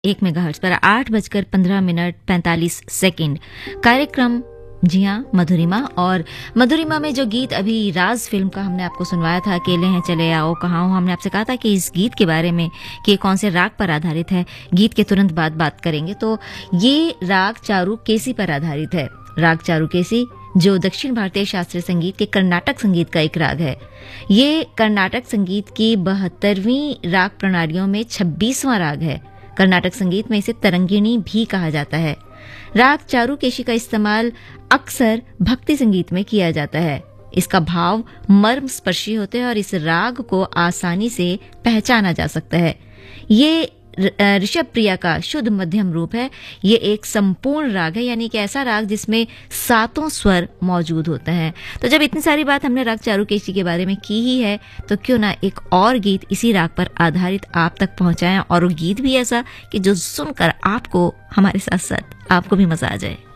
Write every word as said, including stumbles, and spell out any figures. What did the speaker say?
एक मेगाहर्ट्ज पर आठ बजकर पंद्रह मिनट पैंतालीस सेकंड। कार्यक्रम जी हाँ मधुरिमा, और मधुरिमा में जो गीत अभी राज फिल्म का हमने आपको सुनवाया था, अकेले हैं चले आओ कहाँ हो, हमने आपसे कहा था कि इस गीत के बारे में कि कौन से राग पर आधारित है, गीत के तुरंत बाद बात करेंगे। तो ये राग चारुकेसी पर आधारित है। राग चारुकेसी जो दक्षिण भारतीय शास्त्रीय संगीत के कर्नाटक संगीत का एक राग है। ये कर्नाटक संगीत की बहत्तरवीं राग प्रणालियों में छब्बीसवां राग है। कर्नाटक संगीत में इसे तरंगिणी भी कहा जाता है। राग चारुकेशी का इस्तेमाल अक्सर भक्ति संगीत में किया जाता है। इसका भाव मर्म स्पर्शी होते हैं और इस राग को आसानी से पहचाना जा सकता है। ये ऋषभ प्रिया का शुद्ध मध्यम रूप है। ये एक संपूर्ण राग है, यानी कि ऐसा राग जिसमें सातों स्वर मौजूद होते हैं। तो जब इतनी सारी बात हमने राग चारुकेशी के बारे में की ही है, तो क्यों ना एक और गीत इसी राग पर आधारित आप तक पहुंचाएं, और वो गीत भी ऐसा कि जो सुनकर आपको हमारे साथ साथ आपको भी मजा आ जाए।